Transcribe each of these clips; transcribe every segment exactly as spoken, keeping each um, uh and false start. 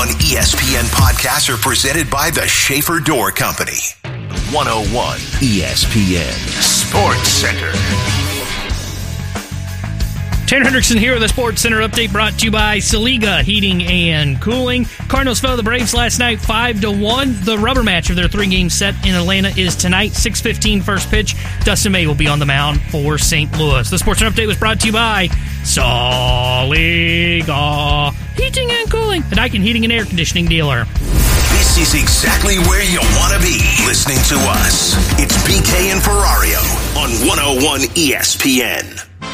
one E S P N podcasts are presented by the Schaefer Door Company. one oh one E S P N Sports Center. Tanner Hendrickson here with a Sports Center update brought to you by Saliga Heating and Cooling. Cardinals fell to the Braves last night five to one. The rubber match of their three-game set in Atlanta is tonight, six fifteen first pitch. Dustin May will be on the mound for Saint Louis. The Sports Center update was brought to you by Saliga Heating and Cooling, a Daikin heating and air conditioning dealer. This is exactly where you want to be listening to us. It's B K and Ferrario on one oh one E S P N.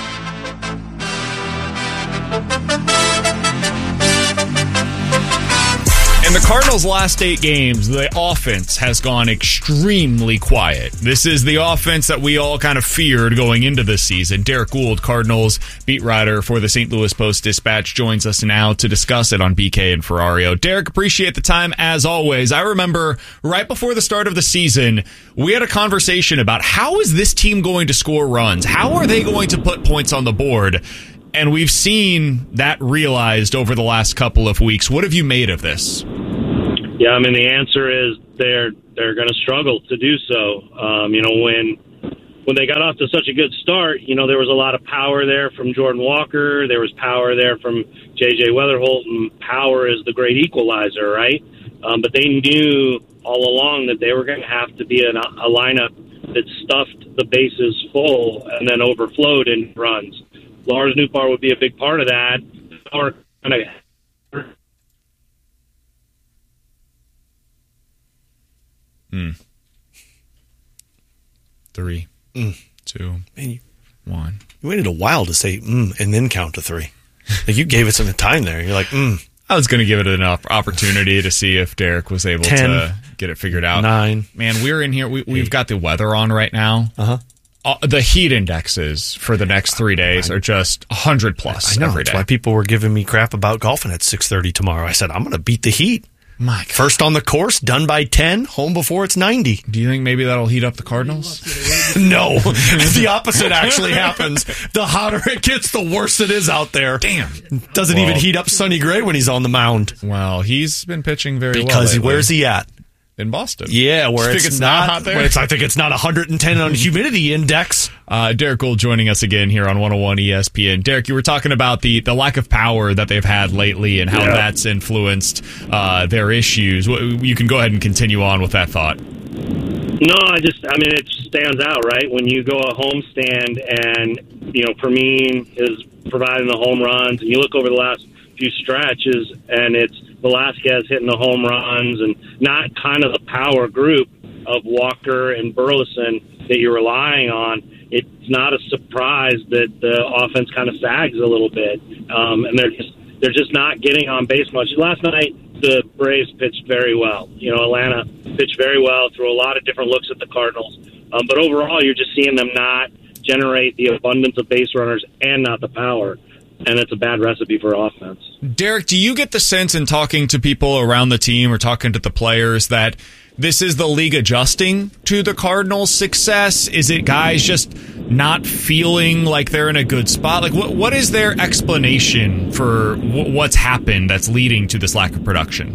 In the Cardinals' last eight games, the offense has gone extremely quiet. This is the offense that we all kind of feared going into this season. Derek Gould, Cardinals beat writer for the Saint Louis Post-Dispatch, joins us now to discuss it on B K and Ferrario. Derek, appreciate the time as always. I remember right before the start of the season, we had a conversation about how is this team going to score runs? How are they going to put points on the board? And we've seen that realized over the last couple of weeks. What have you made of this? Yeah, I mean, the answer is they're they're going to struggle to do so. Um, you know, when when they got off to such a good start, you know, there was a lot of power there from Jordan Walker. There was power there from J J Weatherholt, and power is the great equalizer, right? Um, but they knew all along that they were going to have to be an, a lineup that stuffed the bases full and then overflowed in runs. Lars Nootbaar would be a big part of that. Or kind of Mm. Three, mm. two, Man, you, one. You waited a while to say mm and then count to three. Like you gave it some time there. You're like, mm. I was going to give it an opportunity to see if Derek was able Ten, to get it figured out. Nine. Man, we're in here. We, we've got the weather on right now. Uh-huh. Uh, the heat indexes for the next three days are just one hundred plus I know. every That's day. why people were giving me crap about golfing at six thirty tomorrow. I said, I'm going to beat the heat. My God. First on the course, done by ten, home before it's ninety. Do you think maybe that'll heat up the Cardinals? No. The opposite actually happens. The hotter it gets, the worse it is out there. Damn. Doesn't Well, even heat up Sonny Gray when he's on the mound. Well, he's been pitching very well Because lately. where's he at? In Boston. Yeah, where You it's, think it's not, not hot there? where it's, I think it's not one hundred ten on humidity index. Uh, Derek Gould joining us again here on one oh one E S P N. Derek, you were talking about the, the lack of power that they've had lately and how Yeah. that's influenced uh, their issues. You can go ahead and continue on with that thought. No, I just, I mean, it stands out, right? When you go a homestand and, you know, Permine is providing the home runs, and you look over the last few stretches, and it's Velasquez hitting the home runs, and not kind of the power group of Walker and Burleson that you're relying on. It's not a surprise that the offense kind of sags a little bit, um, and they're just they're just not getting on base much. Last night, the Braves pitched very well. You know, Atlanta pitched very well, threw a lot of different looks at the Cardinals, um, but overall, you're just seeing them not generate the abundance of base runners and not the power. And it's a bad recipe for offense. Derek, do you get the sense in talking to people around the team or talking to the players that this is the league adjusting to the Cardinals' success? Is it guys just not feeling like they're in a good spot? Like, what what is their explanation for w- what's happened that's leading to this lack of production?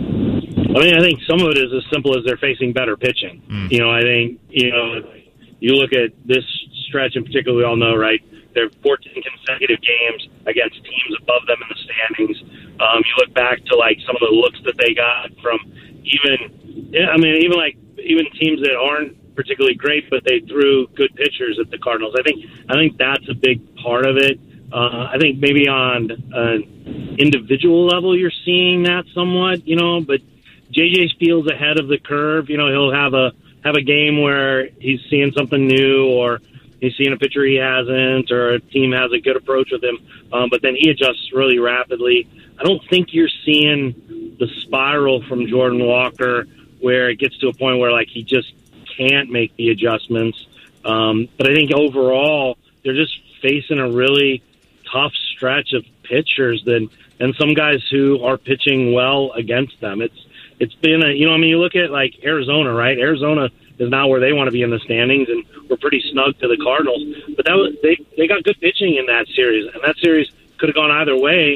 I mean, I think some of it is as simple as they're facing better pitching. Mm. You know, I think, you know, you look at this stretch in particular, we all know, right? They're fourteen consecutive games against teams above them in the standings. Um, you look back to like some of the looks that they got from even, I mean, even like even teams that aren't particularly great, but they threw good pitchers at the Cardinals. I think I think that's a big part of it. Uh, I think maybe on an individual level, you're seeing that somewhat, you know. But J J feels ahead of the curve. You know, he'll have a have a game where he's seeing something new, or he's seeing a pitcher he hasn't, or a team has a good approach with him, um, but then he adjusts really rapidly. I don't think you're seeing the spiral from Jordan Walker where it gets to a point where like he just can't make the adjustments. Um, but I think overall they're just facing a really tough stretch of pitchers that, and some guys who are pitching well against them. It's it's been a, you know, I mean, you look at like Arizona, right? Arizona is not where they want to be in the standings, and we're pretty snug to the Cardinals. But that was, they they got good pitching in that series, and that series could have gone either way.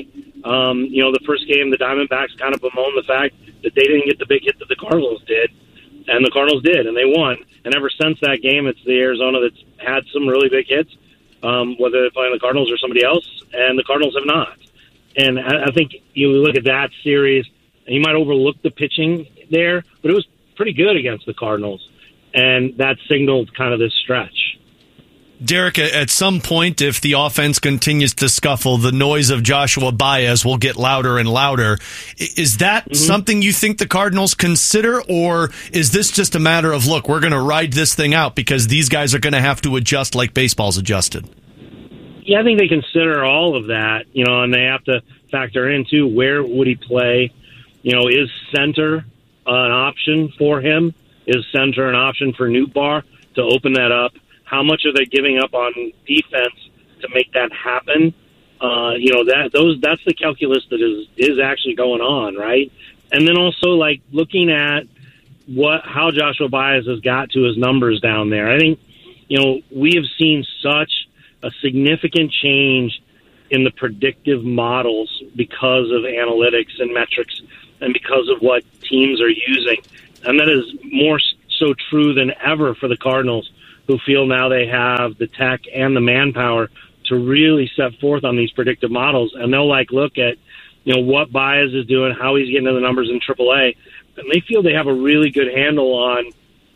Um, you know, the first game, the Diamondbacks kind of bemoaned the fact that they didn't get the big hit that the Cardinals did, and the Cardinals did, and they won. And ever since that game, it's the Arizona that's had some really big hits, um, whether they're playing the Cardinals or somebody else, and the Cardinals have not. And I, I think you look at that series, and you might overlook the pitching there, but it was pretty good against the Cardinals, and that signaled kind of this stretch. Derek, at some point, if the offense continues to scuffle, the noise of Joshua Baez will get louder and louder. Is that mm-hmm. something you think the Cardinals consider, or is this just a matter of, look, we're going to ride this thing out because these guys are going to have to adjust like baseball's adjusted? Yeah, I think they consider all of that, you know, and they have to factor into where would he play. You know, is center an option for him? Is center an option for Nootbaar to open that up? How much are they giving up on defense to make that happen? Uh, you know, that those that's the calculus that is is actually going on, right? And then also, like, looking at what how Joshua Baez has got to his numbers down there. I think, you know, we have seen such a significant change in the predictive models because of analytics and metrics and because of what teams are using. And that is more so true than ever for the Cardinals, who feel now they have the tech and the manpower to really set forth on these predictive models. And they'll like look at, you know, what Baez is doing, how he's getting to the numbers in triple A, and they feel they have a really good handle on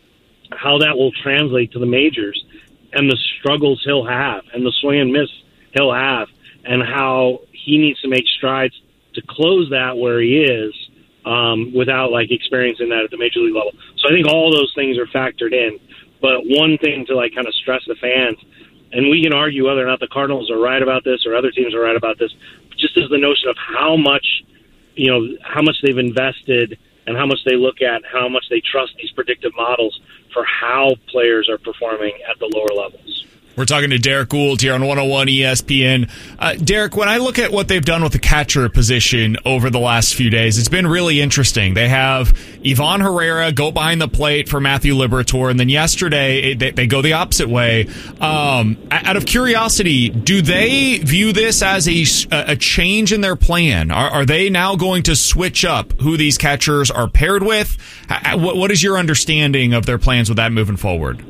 how that will translate to the majors and the struggles he'll have and the swing and miss he'll have and how he needs to make strides to close that where he is um, without like experiencing that at the major league level. So I think all those things are factored in. But one thing to like kind of stress the fans, and we can argue whether or not the Cardinals are right about this or other teams are right about this, just as the notion of how much, you know, how much they've invested and how much they look at, how much they trust these predictive models for how players are performing at the lower levels. We're talking to Derek Gould here on one oh one E S P N. Uh, Derek, when I look at what they've done with the catcher position over the last few days, it's been really interesting. They have Ivan Herrera go behind the plate for Matthew Liberatore, and then yesterday they, they go the opposite way. Um, out of curiosity, do they view this as a, a change in their plan? Are, are they now going to switch up who these catchers are paired with? What, what is your understanding of their plans with that moving forward?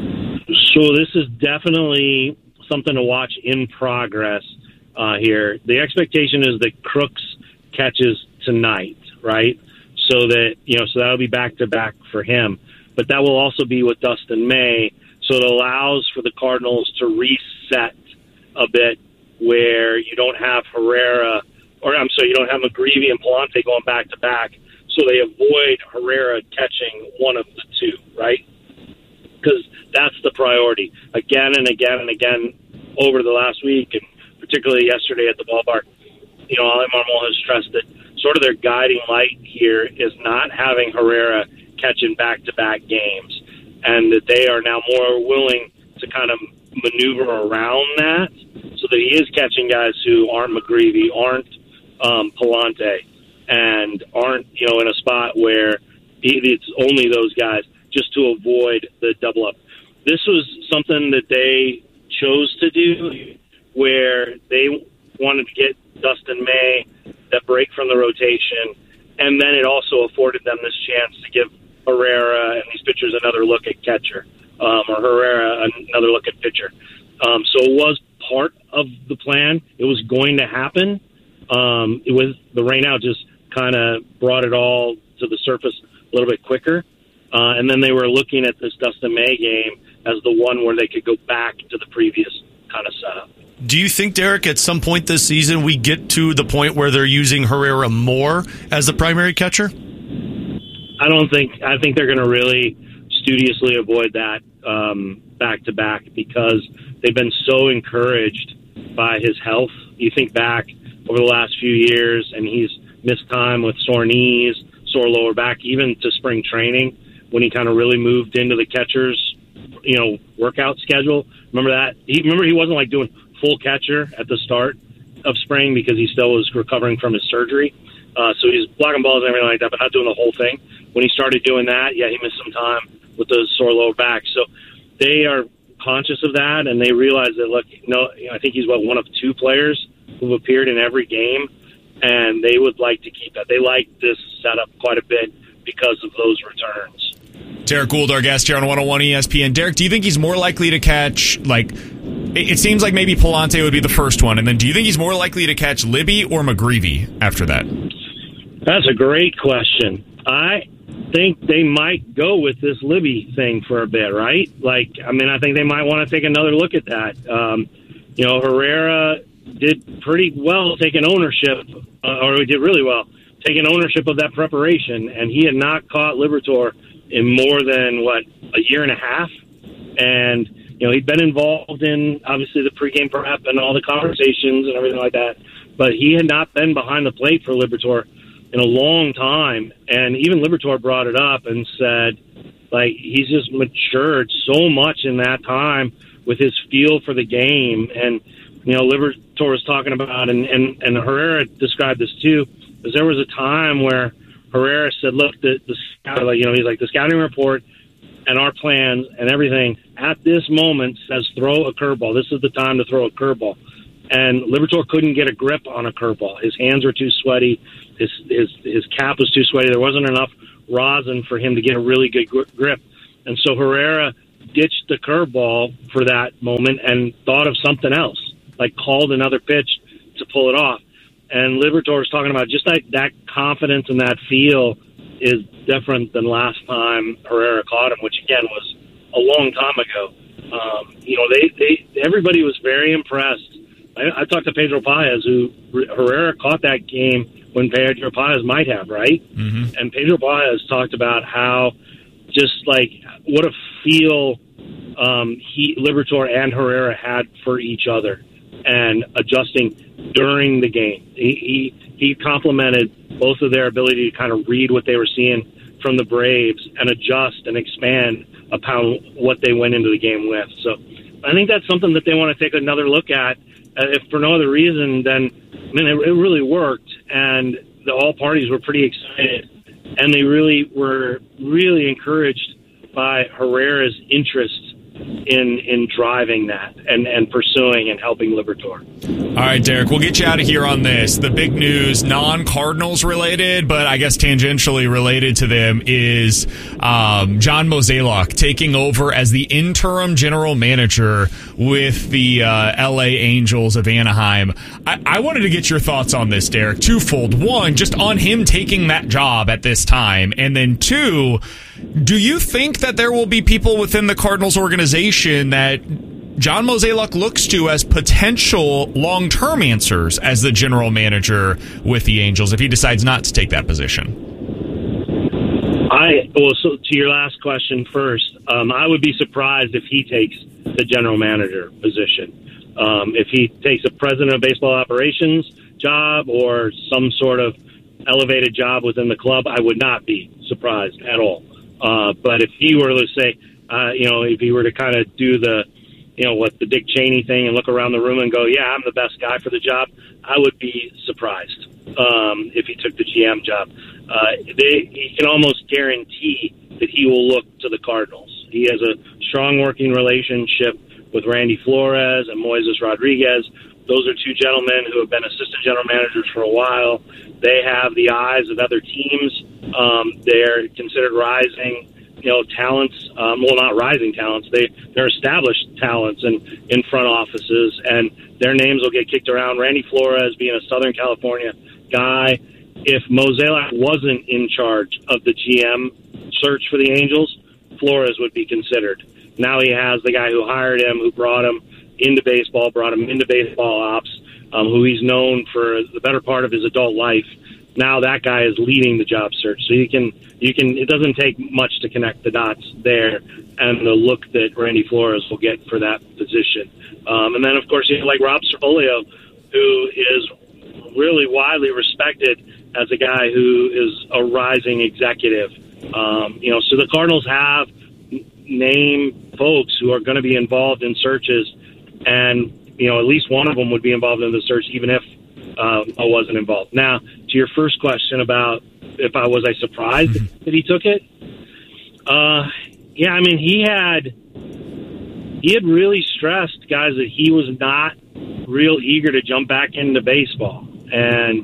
So this is definitely something to watch in progress uh, here. The expectation is that Crooks catches tonight, right? So that, you know, so that'll be back to back for him. But that will also be with Dustin May. So it allows for the Cardinals to reset a bit where you don't have Herrera, or I'm sorry, you don't have McGreevy and Palante going back to back. So they avoid Herrera catching one of the two, right? Because that's the priority. Again and again and again over the last week, and particularly yesterday at the ballpark, you know, Ali Marmol has stressed that sort of their guiding light here is not having Herrera catching back-to-back games, and that they are now more willing to kind of maneuver around that so that he is catching guys who aren't McGreevy, aren't um, Palante, and aren't, you know, in a spot where it's only those guys, just to avoid the double up. This was something that they chose to do where they wanted to get Dustin May that break from the rotation, and then it also afforded them this chance to give Herrera and these pitchers another look at catcher, um, or Herrera another look at pitcher. Um, so it was part of the plan. It was going to happen. Um, it was the rain out just kind of brought it all to the surface a little bit quicker. Uh, and then they were looking at this Dustin May game as the one where they could go back to the previous kind of setup. Do you think, Derek, at some point this season we get to the point where they're using Herrera more as the primary catcher? I don't think. I think they're going to really studiously avoid that um, back-to-back because they've been so encouraged by his health. You think back over the last few years, and he's missed time with sore knees, sore lower back, even to spring training, when he kind of really moved into the catcher's, you know, workout schedule. Remember that? He, remember he wasn't like doing full catcher at the start of spring because he still was recovering from his surgery. Uh, so he's blocking balls and everything like that, but not doing the whole thing. When he started doing that, yeah, he missed some time with the sore lower back. So they are conscious of that, and they realize that, look, no, I think he's what, one of two players who've appeared in every game and they would like to keep that. They like this setup quite a bit because of those returns. Derek Gould, our guest here on one oh one E S P N. Derek, do you think he's more likely to catch, like, it, it seems like maybe Palante would be the first one, and then do you think he's more likely to catch Libby or McGreevy after that? That's a great question. I think they might go with this Libby thing for a bit, right? Like, I mean, I think they might want to take another look at that. Um, you know, Herrera did pretty well taking ownership, uh, or he did really well, taking ownership of that preparation, and he had not caught Liberatore in more than, what, a year and a half? And, you know, he'd been involved in, obviously, the pregame prep and all the conversations and everything like that, but he had not been behind the plate for Liberatore in a long time. And even Liberatore brought it up and said, like, he's just matured so much in that time with his feel for the game. And, you know, Liberatore was talking about, and, and, and Herrera described this too, is there was a time where Herrera said, look, the, the scout, like, you know, he's like, the scouting report and our plans and everything at this moment says throw a curveball. This is the time to throw a curveball. And Liberatore couldn't get a grip on a curveball. His hands were too sweaty. His, his, his cap was too sweaty. There wasn't enough rosin for him to get a really good grip. And so Herrera ditched the curveball for that moment and thought of something else, like called another pitch to pull it off. And Liberatore was talking about just that, that confidence and that feel is different than last time Herrera caught him, which, again, was a long time ago. Um, you know, they, they everybody was very impressed. I, I talked to Pedro Paez, who Herrera caught that game when Pedro Paez might have, right? Mm-hmm. And Pedro Paez talked about how just, like, what a feel um, he, Liberatore and Herrera had for each other and adjusting during the game. He, he he complimented both of their ability to kind of read what they were seeing from the Braves and adjust and expand upon what they went into the game with. So I think that's something that they want to take another look at. Uh, if for no other reason, then I mean it, it really worked, and the, all parties were pretty excited, and they really were really encouraged by Herrera's interest in in driving that and, and pursuing and helping Liberatore. All right, Derek, we'll get you out of here on this. The big news, non-Cardinals related, but I guess tangentially related to them, is um, John Mozeliak taking over as the interim general manager with the uh, L A Angels of Anaheim. I-, I wanted to get your thoughts on this, Derek. Twofold. One, just on him taking that job at this time, and then two, do you think that there will be people within the Cardinals organization that John Mozeliak looks to as potential long-term answers as the general manager with the Angels if he decides not to take that position? I well, so to your last question first, um, I would be surprised if he takes the general manager position. Um, if he takes a president of baseball operations job or some sort of elevated job within the club, I would not be surprised at all. Uh, but if he were to say, uh, you know, if he were to kind of do the, you know, what the Dick Cheney thing and look around the room and go, yeah, I'm the best guy for the job, I would be surprised um, if he took the G M job. Uh, they, he can almost guarantee that he will look to the Cardinals. He has a strong working relationship with Randy Flores and Moises Rodriguez. Those are two gentlemen who have been assistant general managers for a while. They have the eyes of other teams. Um, they're considered rising, you know, talents. Um, well, not rising talents. They they're established talents in in front offices, and their names will get kicked around. Randy Flores being a Southern California guy. If Mozeliak wasn't in charge of the G M search for the Angels, Flores would be considered. Now he has the guy who hired him, who brought him into baseball, brought him into baseball ops, um, who he's known for the better part of his adult life. Now that guy is leading the job search. So you can, you can. It doesn't take much to connect the dots there, and the look that Randy Flores will get for that position. Um, and then, of course, you have like Rob Cerfolio, who is really widely respected as a guy who is a rising executive. Um, you know, so the Cardinals have name folks who are going to be involved in searches, and you know, at least one of them would be involved in the search, even if uh, I wasn't involved. Now, to your first question about if I was I surprised that he took it, uh, yeah, I mean, he had he had really stressed, guys, that he was not real eager to jump back into baseball, and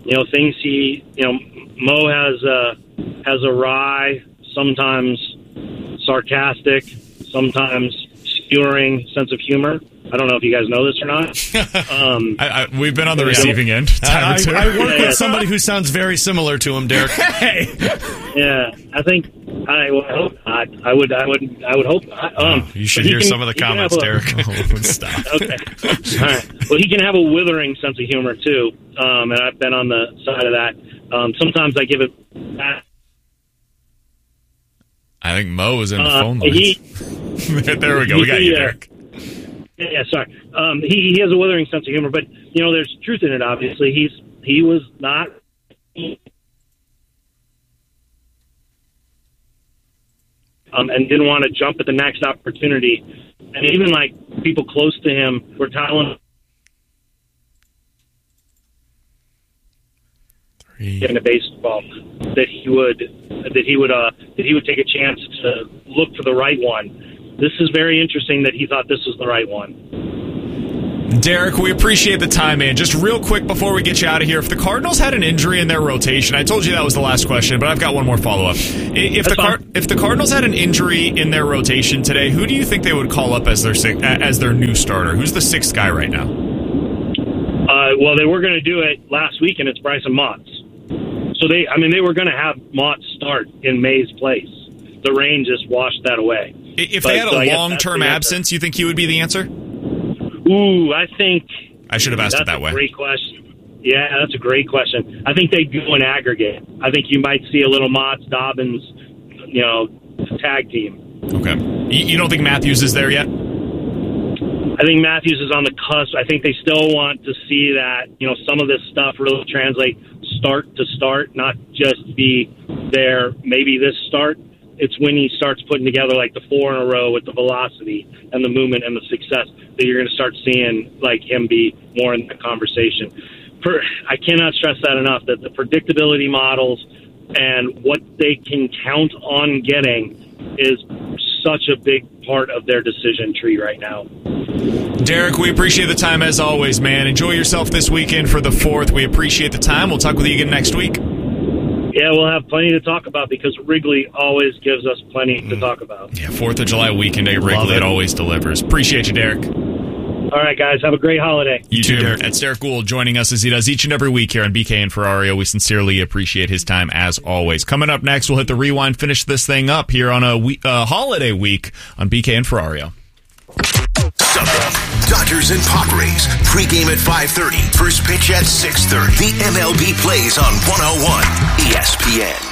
you know, things he, you know, Mo has a, has a wry, sometimes sarcastic, sometimes skewering sense of humor. I don't know if you guys know this or not. Um, I, I, we've been on the yeah. receiving end. I, Time I, I work Yeah. with somebody who sounds very similar to him, Derek. Hey. Yeah, I think I, well, I hope not. I would, I would, I would hope not. Um, You should but he hear can- some of the he can comments, have a- Derek. Oh, stop. Okay. All right. Well, he can have a withering sense of humor too, um, and I've been on the side of that. Um, sometimes I give it back. I think Mo is in the Uh, phone lines. he, There we go. We got you, he, uh, Derek. Yeah, sorry. Um, he, he has a withering sense of humor, but you know, there's truth in it. Obviously, he's he was not. Um, and didn't want to jump at the next opportunity, and even like people close to him were telling him in a baseball that he would that he would uh, that he would take a chance to look for the right one. This is very interesting that he thought this was the right one. Derek, we appreciate the time, man. Just real quick before we get you out of here, if the Cardinals had an injury in their rotation, I told you that was the last question, but I've got one more follow-up. If the Car- if the Cardinals had an injury in their rotation today, who do you think they would call up as their si- as their new starter? Who's the sixth guy right now? Uh, well, they were going to do it last week, and it's Bryson Motts. So they, I mean, they were going to have Mott start in May's place. The rain just washed that away. If But, they had so I a guess long-term that's the absence, you think he would be the answer? Ooh, I think I should have asked that's it that a way. great question. Yeah, that's a great question. I think they go in aggregate. I think you might see a little Motts, Dobbins, you know, tag team. Okay. You, you don't think Matthews is there yet? I think Matthews is on the cusp. I think they still want to see that, you know, some of this stuff really translate start to start, not just be there maybe this start. It's when he starts putting together like the four in a row with the velocity and the movement and the success that you're going to start seeing like him be more in the conversation. For, I cannot stress that enough, that the predictability models and what they can count on getting is such a big part of their decision tree right now. Derek, we appreciate the time as always, man. Enjoy yourself this weekend for the fourth. We appreciate the time. We'll talk with you again next week. Yeah, we'll have plenty to talk about because Wrigley always gives us plenty to talk about. Yeah, fourth of July weekend at Wrigley, it always delivers. Appreciate you, Derek. All right, guys, have a great holiday. You too, Derek. That's Derek Gould joining us as he does each and every week here on B K and Ferrario. We sincerely appreciate his time as always. Coming up next, we'll hit the rewind, finish this thing up here on a week, uh, holiday week on B K and Ferrario. Suburb, Dodgers and Padres. Pregame at five thirty. First pitch at six thirty. The M L B plays on one oh one E S P N.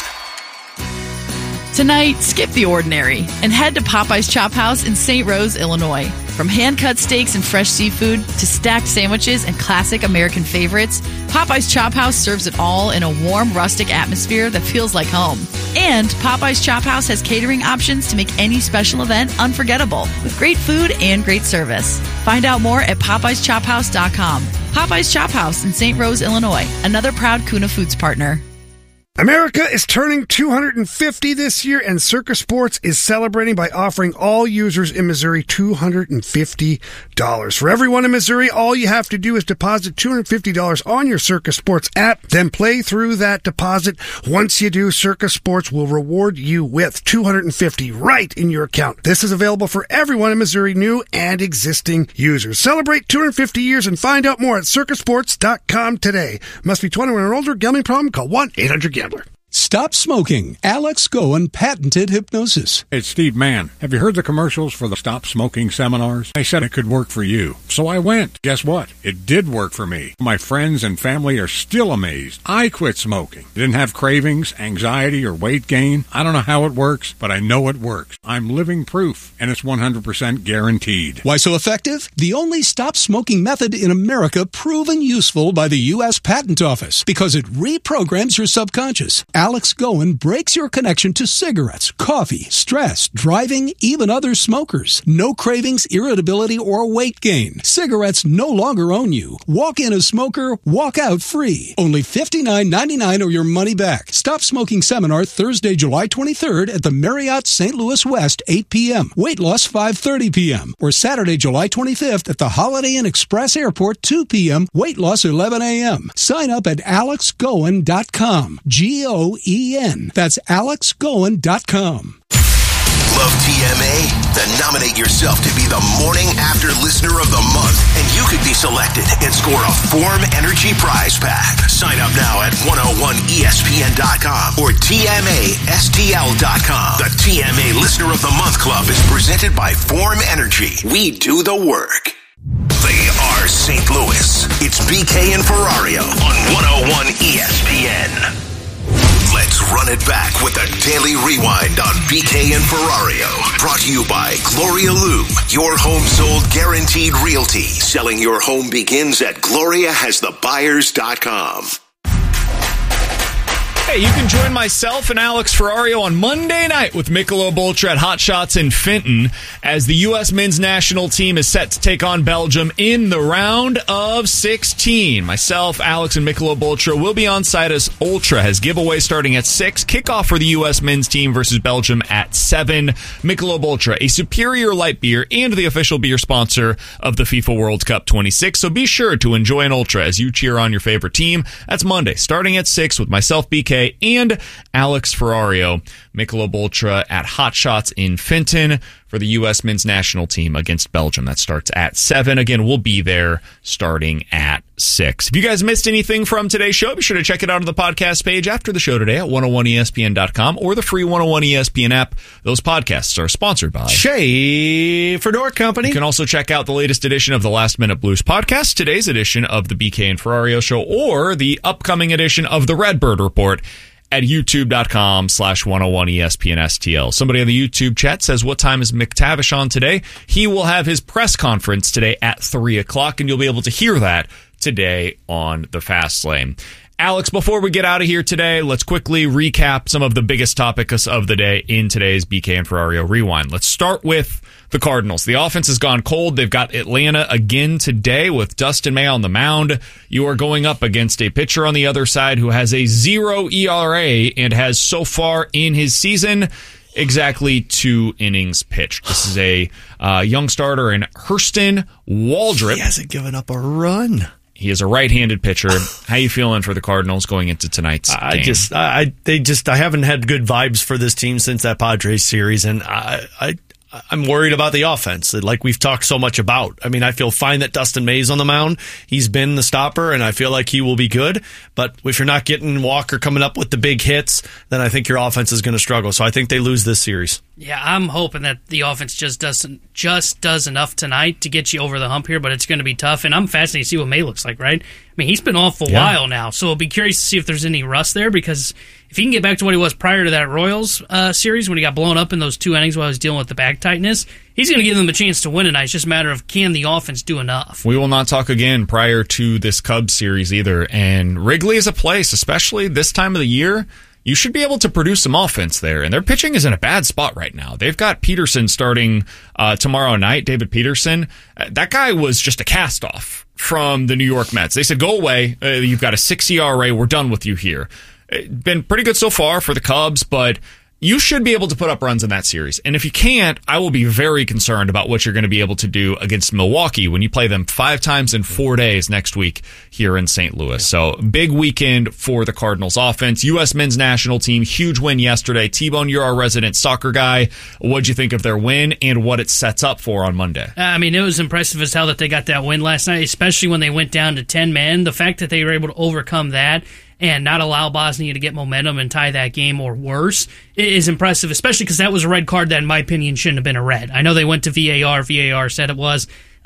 Tonight, skip the ordinary and head to Popeye's Chop House in Saint Rose, Illinois. From hand-cut steaks and fresh seafood to stacked sandwiches and classic American favorites, Popeye's Chop House serves it all in a warm, rustic atmosphere that feels like home. And Popeye's Chop House has catering options to make any special event unforgettable with great food and great service. Find out more at popeyes chop house dot com. Popeye's Chop House in Saint Rose, Illinois, another proud Kuna Foods partner. America is turning two hundred fifty this year, and Circa Sports is celebrating by offering all users in Missouri two hundred fifty dollars. For everyone in Missouri, all you have to do is deposit two hundred fifty dollars on your Circa Sports app, then play through that deposit. Once you do, Circa Sports will reward you with two hundred fifty dollars right in your account. This is available for everyone in Missouri, new and existing users. Celebrate two hundred fifty years and find out more at circa sports dot com today. Must be twenty-one or older. Gambling problem? Call one eight hundred gambler. Stop smoking. Alex Goen patented hypnosis. It's Steve Mann. Have you heard the commercials for the Stop Smoking seminars? They said it could work for you. So I went. Guess what? It did work for me. My friends and family are still amazed. I quit smoking. Didn't have cravings, anxiety, or weight gain. I don't know how it works, but I know it works. I'm living proof, and it's one hundred percent guaranteed. Why so effective? The only stop smoking method in America proven useful by the U S Patent Office because it reprograms your subconscious. Alex Goen breaks your connection to cigarettes, coffee, stress, driving, even other smokers. No cravings, irritability, or weight gain. Cigarettes no longer own you. Walk in a smoker, walk out free. Only fifty-nine ninety-nine or your money back. Stop Smoking Seminar Thursday, July twenty-third at the Marriott Saint Louis West, eight p.m. Weight loss, five thirty p.m. Or Saturday, July twenty-fifth at the Holiday Inn Express Airport, two p.m. Weight loss, eleven a.m. Sign up at alex goen dot com. G O E N. That's alex goen dot com. Love T M A? Then nominate yourself to be the Morning After Listener of the Month, and you could be selected and score a Form Energy prize pack. Sign up now at one oh one E S P N dot com or T M A S T L dot com. The T M A Listener of the Month Club is presented by Form Energy. We do the work. They are Saint Louis. It's B K and Ferrario on one oh one E S P N. Let's run it back with a daily rewind on B K and Ferrario. Brought to you by Gloria Lou, your home sold guaranteed realty. Selling your home begins at gloria has the buyers dot com. Hey, you can join myself and Alex Ferrario on Monday night with Michelob Ultra at Hot Shots in Fenton as the U S men's national team is set to take on Belgium in the round of sixteen. Myself, Alex, and Michelob Ultra will be on site as Ultra has giveaway starting at six. Kickoff for the U S men's team versus Belgium at seven. Michelob Ultra, a superior light beer and the official beer sponsor of the FIFA World Cup twenty-six. So be sure to enjoy an Ultra as you cheer on your favorite team. That's Monday starting at six with myself, B K, and Alex Ferrario. Michelob Ultra at Hot Shots in Fenton for the U S men's national team against Belgium. That starts at seven. Again, we'll be there starting at six. If you guys missed anything from today's show, be sure to check it out on the podcast page after the show today at one oh one E S P N dot com or the free one oh one E S P N app. Those podcasts are sponsored by Schaefer Door Company. You can also check out the latest edition of the Last Minute Blues podcast, today's edition of the B K and Ferrario show, or the upcoming edition of the Redbird Report at youtube.com slash 101ESPNSTL. Somebody on the YouTube chat says, what time is McTavish on today? He will have his press conference today at three o'clock, and you'll be able to hear that today on the Fast Lane. Alex, before we get out of here today, let's quickly recap some of the biggest topics of the day in today's B K and Ferrario Rewind. Let's start with the Cardinals. The offense has gone cold. They've got Atlanta again today with Dustin May on the mound. You are going up against a pitcher on the other side who has a zero E R A and has so far in his season exactly two innings pitched. This is a uh, young starter in Hurston Waldrop. He hasn't given up a run. He is a right-handed pitcher. How you feeling for the Cardinals going into tonight's I game? just, I, they just, I haven't had good vibes for this team since that Padres series, and I, I, I'm worried about the offense, like we've talked so much about. I mean, I feel fine that Dustin May's on the mound. He's been the stopper, and I feel like he will be good. But if you're not getting Walker coming up with the big hits, then I think your offense is going to struggle. So I think they lose this series. Yeah, I'm hoping that the offense just doesn't just does enough tonight to get you over the hump here, but it's going to be tough. And I'm fascinated to see what May looks like, right? I mean, he's been off a yeah. while now, so I'll be curious to see if there's any rust there, because if he can get back to what he was prior to that Royals uh, series when he got blown up in those two innings while he was dealing with the back tightness, he's going to give them a chance to win tonight. It's just a matter of, can the offense do enough? We will not talk again prior to this Cubs series either. And Wrigley is a place, especially this time of the year, you should be able to produce some offense there. And their pitching is in a bad spot right now. They've got Peterson starting uh, tomorrow night, David Peterson. Uh, that guy was just a cast-off from the New York Mets. They said, go away. Uh, you've got a six E R A. We're done with you here. It's been pretty good so far for the Cubs, but you should be able to put up runs in that series. And if you can't, I will be very concerned about what you're going to be able to do against Milwaukee when you play them five times in four days next week here in Saint Louis. So big weekend for the Cardinals offense. U S men's national team, huge win yesterday. T-Bone, you're our resident soccer guy. What'd you think of their win and what it sets up for on Monday? I mean, it was impressive as hell that they got that win last night, especially when they went down to ten men. The fact that they were able to overcome that and not allow Bosnia to get momentum and tie that game or worse is impressive, especially because that was a red card that, in my opinion, shouldn't have been a red. I know they went to V A R. V A R said it was.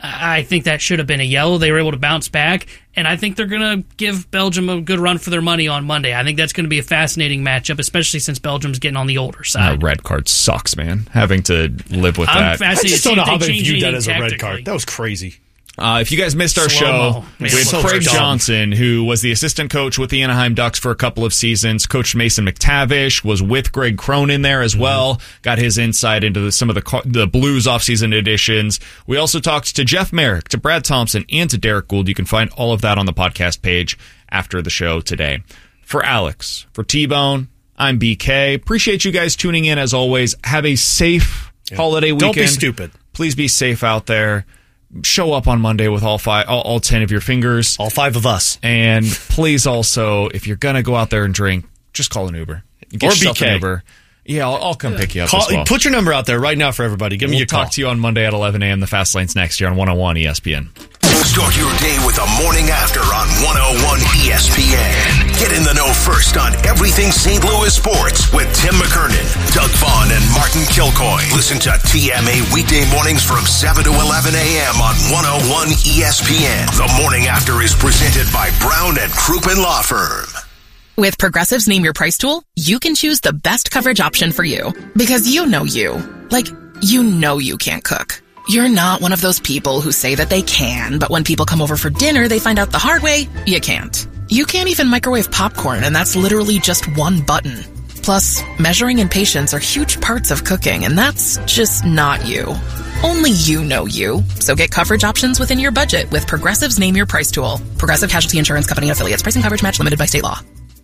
I think that should have been a yellow. They were able to bounce back, and I think they're going to give Belgium a good run for their money on Monday. I think that's going to be a fascinating matchup, especially since Belgium's getting on the older side. That red card sucks, man, having to live with I'm that. fascinated I just don't know how they changed viewed that anything as a red tactically. card. That was crazy. Uh, if you guys missed our Slow-mo. show Man, with so Craig dumb. Johnson, who was the assistant coach with the Anaheim Ducks for a couple of seasons, coached Mason McTavish, was with Greg Cronin there as well, got his insight into the, some of the the Blues offseason additions. We also talked to Jeff Merrick, to Brad Thompson, and to Derek Gould. You can find all of that on the podcast page after the show today. For Alex, for T-Bone, I'm B K. Appreciate you guys tuning in as always. Have a safe yeah. holiday weekend. Don't be stupid. Please be safe out there. Show up on Monday with all five, all, all ten of your fingers. All five of us. And please also, if you're going to go out there and drink, just call an Uber. Get or yourself B K. an Uber. Yeah, I'll, I'll come yeah. pick you up call, as well. Put your number out there right now for everybody. Give we'll me a call. We'll talk to you on Monday at eleven a.m. The Fast Lane's next year on one oh one E S P N. Start your day with the morning after on one oh one E S P N. Get in the know first on everything Saint Louis sports with Tim McKernan, Doug Vaughn, and Martin Kilcoy. Listen to T M A weekday mornings from seven to eleven a.m. on one oh one E S P N. The morning after is presented by Brown and Crouppen Law Firm. With Progressive's Name Your Price tool, you can choose the best coverage option for you. Because you know you. Like, you know you can't cook. You're not one of those people who say that they can, but when people come over for dinner, they find out the hard way, you can't. You can't even microwave popcorn, and that's literally just one button. Plus, measuring and patience are huge parts of cooking, and that's just not you. Only you know you. So get coverage options within your budget with Progressive's Name Your Price tool. Progressive Casualty Insurance Company affiliates. Price and coverage match limited by state law.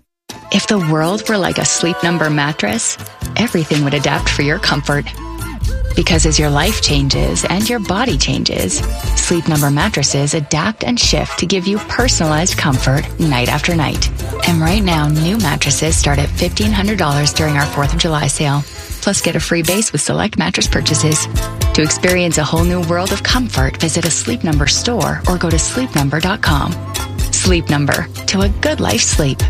If the world were like a Sleep Number mattress, everything would adapt for your comfort. Because as your life changes and your body changes, Sleep Number mattresses adapt and shift to give you personalized comfort night after night. And right now, new mattresses start at fifteen hundred dollars during our fourth of July sale. Plus, get a free base with select mattress purchases. To experience a whole new world of comfort, visit a Sleep Number store or go to sleep number dot com. Sleep Number, to a good life sleep.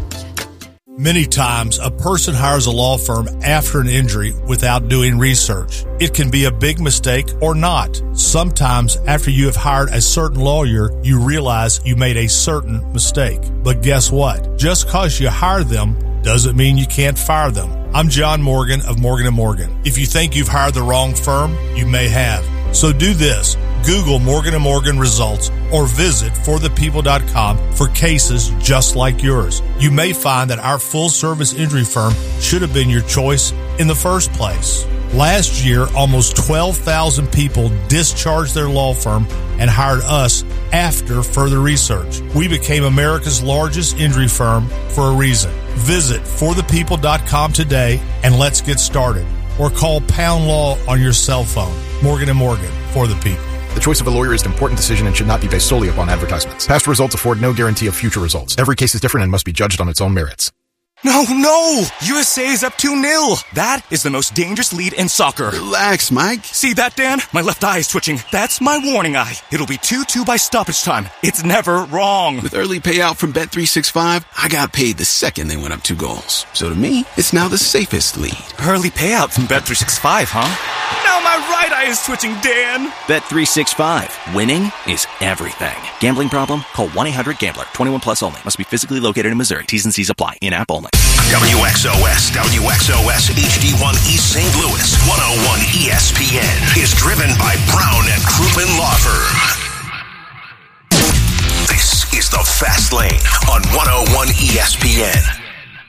Many times, a person hires a law firm after an injury without doing research. It can be a big mistake or not. Sometimes, after you have hired a certain lawyer, you realize you made a certain mistake. But guess what? Just because you hire them doesn't mean you can't fire them. I'm John Morgan of Morgan and Morgan. If you think you've hired the wrong firm, you may have. So do this. Google Morgan and Morgan results or visit for the people dot com for cases just like yours. You may find that our full-service injury firm should have been your choice in the first place. Last year, almost twelve thousand people discharged their law firm and hired us after further research. We became America's largest injury firm for a reason. Visit for the people dot com today and let's get started. Or call Pound Law on your cell phone. Morgan and Morgan, for the people. The choice of a lawyer is an important decision and should not be based solely upon advertisements. Past results afford no guarantee of future results. Every case is different and must be judged on its own merits. No, no! U S A is up two nil. That is the most dangerous lead in soccer. Relax, Mike. See that, Dan? My left eye is twitching. That's my warning eye. It'll be two two by stoppage time. It's never wrong. With early payout from Bet three sixty-five, I got paid the second they went up two goals. So to me, it's now the safest lead. Early payout from Bet three sixty-five, huh? Now my right eye is twitching, Dan. Bet three sixty-five. Winning is everything. Gambling problem? Call one eight hundred gambler. twenty-one plus only. Must be physically located in Missouri. T's and C's apply. In-app only. W X O S, W X O S H D one East Saint Louis, one oh one E S P N is driven by Brown and Crouppen Law Firm. This is the Fast Lane on one oh one E S P N.